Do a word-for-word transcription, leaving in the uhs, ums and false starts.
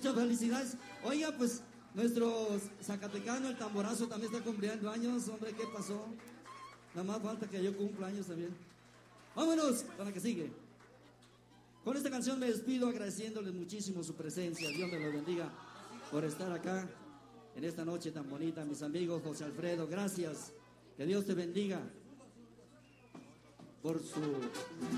muchas felicidades. Oiga, pues nuestro zacatecano, el tamborazo, también está cumpliendo años. Hombre, ¿qué pasó? Nada más falta que yo cumpla años también. Vámonos para que sigue. Con esta canción me despido agradeciéndoles muchísimo su presencia. Dios me los bendiga por estar acá en esta noche tan bonita. Mis amigos, José Alfredo, gracias. Que Dios te bendiga por su